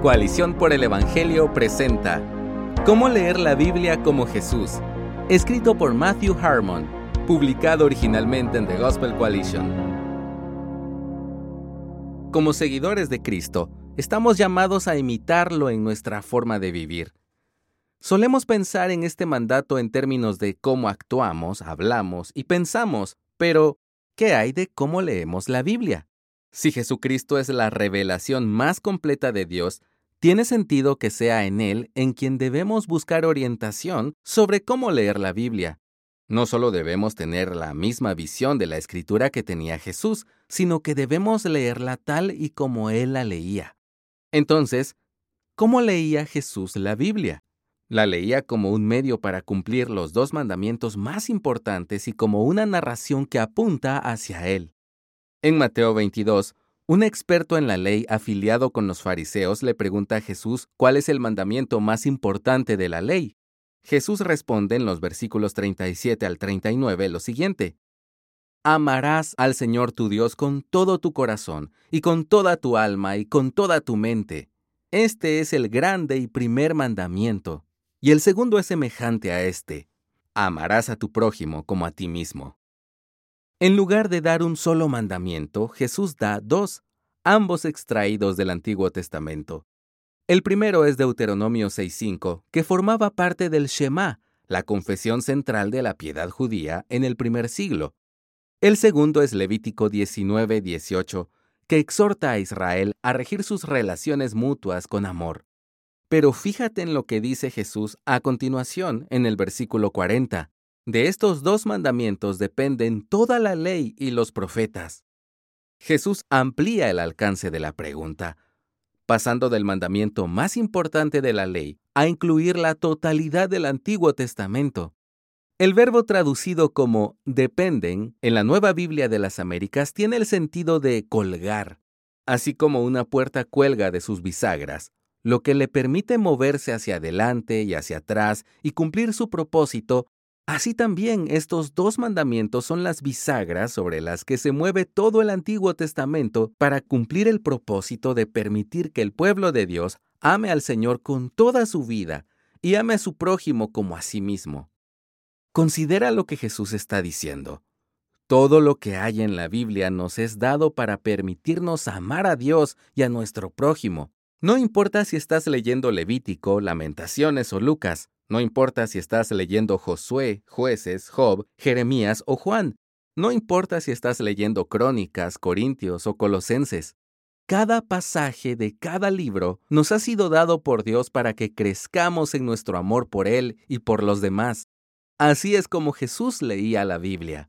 Coalición por el Evangelio presenta ¿Cómo leer la Biblia como Jesús? Escrito por Matthew Harmon, publicado originalmente en The Gospel Coalition. Como seguidores de Cristo, estamos llamados a imitarlo en nuestra forma de vivir. Solemos pensar en este mandato en términos de cómo actuamos, hablamos y pensamos, pero ¿qué hay de cómo leemos la Biblia? Si Jesucristo es la revelación más completa de Dios, tiene sentido que sea en Él en quien debemos buscar orientación sobre cómo leer la Biblia. No solo debemos tener la misma visión de la Escritura que tenía Jesús, sino que debemos leerla tal y como Él la leía. Entonces, ¿cómo leía Jesús la Biblia? La leía como un medio para cumplir los dos mandamientos más importantes y como una narración que apunta hacia Él. En Mateo 22, un experto en la ley afiliado con los fariseos le pregunta a Jesús cuál es el mandamiento más importante de la ley. Jesús responde en los versículos 37 al 39 lo siguiente: Amarás al Señor tu Dios con todo tu corazón, y con toda tu alma, y con toda tu mente. Este es el grande y primer mandamiento. Y el segundo es semejante a este: amarás a tu prójimo como a ti mismo. En lugar de dar un solo mandamiento, Jesús da dos, ambos extraídos del Antiguo Testamento. El primero es Deuteronomio 6:5, que formaba parte del Shema, la confesión central de la piedad judía en el primer siglo. El segundo es Levítico 19:18, que exhorta a Israel a regir sus relaciones mutuas con amor. Pero fíjate en lo que dice Jesús a continuación en el versículo 40. De estos dos mandamientos dependen toda la ley y los profetas. Jesús amplía el alcance de la pregunta, pasando del mandamiento más importante de la ley a incluir la totalidad del Antiguo Testamento. El verbo traducido como dependen en la Nueva Biblia de las Américas tiene el sentido de colgar, así como una puerta cuelga de sus bisagras, lo que le permite moverse hacia adelante y hacia atrás y cumplir su propósito. Así también estos dos mandamientos son las bisagras sobre las que se mueve todo el Antiguo Testamento para cumplir el propósito de permitir que el pueblo de Dios ame al Señor con toda su vida y ame a su prójimo como a sí mismo. Considera lo que Jesús está diciendo. Todo lo que hay en la Biblia nos es dado para permitirnos amar a Dios y a nuestro prójimo. No importa si estás leyendo Levítico, Lamentaciones o Lucas. No importa si estás leyendo Josué, Jueces, Job, Jeremías o Juan. No importa si estás leyendo Crónicas, Corintios o Colosenses. Cada pasaje de cada libro nos ha sido dado por Dios para que crezcamos en nuestro amor por Él y por los demás. Así es como Jesús leía la Biblia.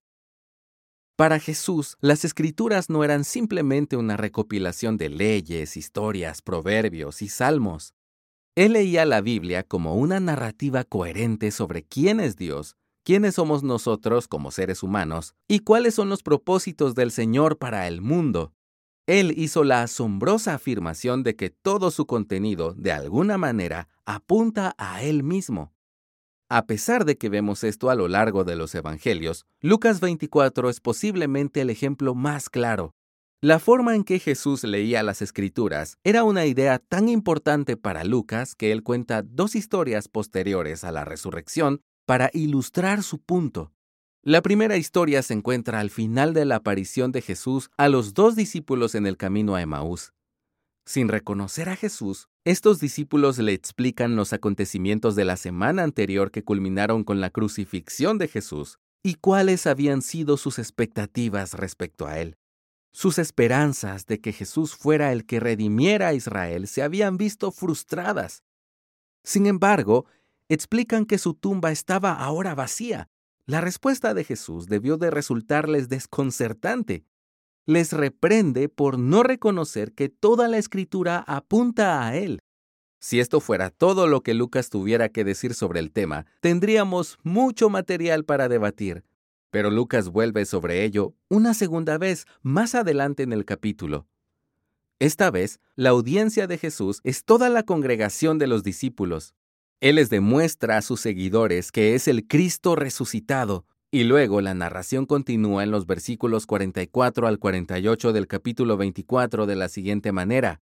Para Jesús, las Escrituras no eran simplemente una recopilación de leyes, historias, proverbios y salmos. Él leía la Biblia como una narrativa coherente sobre quién es Dios, quiénes somos nosotros como seres humanos y cuáles son los propósitos del Señor para el mundo. Él hizo la asombrosa afirmación de que todo su contenido, de alguna manera, apunta a Él mismo. A pesar de que vemos esto a lo largo de los Evangelios, Lucas 24 es posiblemente el ejemplo más claro. La forma en que Jesús leía las Escrituras era una idea tan importante para Lucas que él cuenta dos historias posteriores a la resurrección para ilustrar su punto. La primera historia se encuentra al final de la aparición de Jesús a los dos discípulos en el camino a Emaús. Sin reconocer a Jesús, estos discípulos le explican los acontecimientos de la semana anterior que culminaron con la crucifixión de Jesús y cuáles habían sido sus expectativas respecto a él. Sus esperanzas de que Jesús fuera el que redimiera a Israel se habían visto frustradas. Sin embargo, explican que su tumba estaba ahora vacía. La respuesta de Jesús debió de resultarles desconcertante. Les reprende por no reconocer que toda la Escritura apunta a Él. Si esto fuera todo lo que Lucas tuviera que decir sobre el tema, tendríamos mucho material para debatir. Pero Lucas vuelve sobre ello una segunda vez más adelante en el capítulo. Esta vez, la audiencia de Jesús es toda la congregación de los discípulos. Él les demuestra a sus seguidores que es el Cristo resucitado. Y luego la narración continúa en los versículos 44 al 48 del capítulo 24 de la siguiente manera.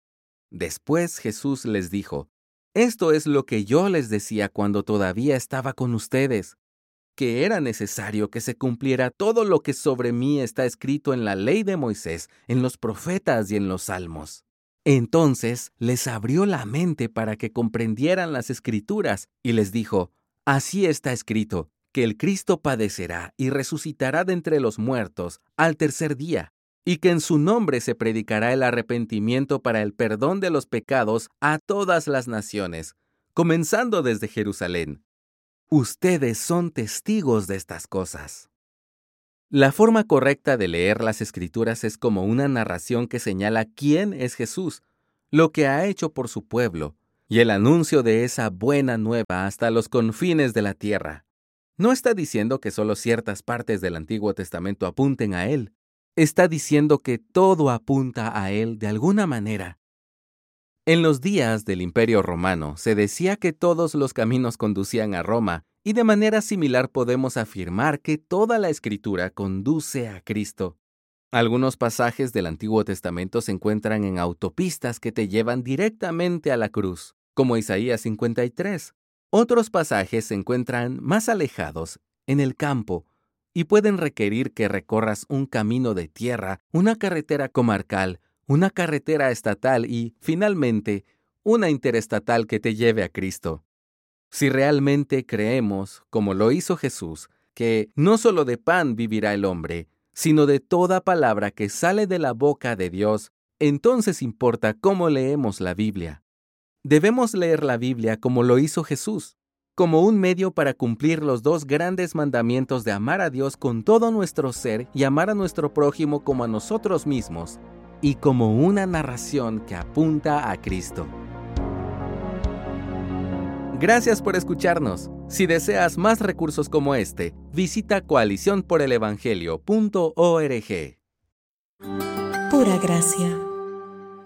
Después Jesús les dijo: «Esto es lo que yo les decía cuando todavía estaba con ustedes, que era necesario que se cumpliera todo lo que sobre mí está escrito en la ley de Moisés, en los profetas y en los salmos». Entonces les abrió la mente para que comprendieran las Escrituras y les dijo: «Así está escrito, que el Cristo padecerá y resucitará de entre los muertos al tercer día, y que en su nombre se predicará el arrepentimiento para el perdón de los pecados a todas las naciones, comenzando desde Jerusalén. Ustedes son testigos de estas cosas». La forma correcta de leer las Escrituras es como una narración que señala quién es Jesús, lo que ha hecho por su pueblo, y el anuncio de esa buena nueva hasta los confines de la tierra. No está diciendo que solo ciertas partes del Antiguo Testamento apunten a Él. Está diciendo que todo apunta a Él de alguna manera. En los días del Imperio Romano se decía que todos los caminos conducían a Roma, y de manera similar podemos afirmar que toda la Escritura conduce a Cristo. Algunos pasajes del Antiguo Testamento se encuentran en autopistas que te llevan directamente a la cruz, como Isaías 53. Otros pasajes se encuentran más alejados, en el campo, y pueden requerir que recorras un camino de tierra, una carretera comarcal, una carretera estatal y, finalmente, una interestatal que te lleve a Cristo. Si realmente creemos, como lo hizo Jesús, que no solo de pan vivirá el hombre, sino de toda palabra que sale de la boca de Dios, entonces importa cómo leemos la Biblia. Debemos leer la Biblia como lo hizo Jesús, como un medio para cumplir los dos grandes mandamientos de amar a Dios con todo nuestro ser y amar a nuestro prójimo como a nosotros mismos, y como una narración que apunta a Cristo. Gracias por escucharnos. Si deseas más recursos como este, visita coaliciónporelevangelio.org. Pura gracia.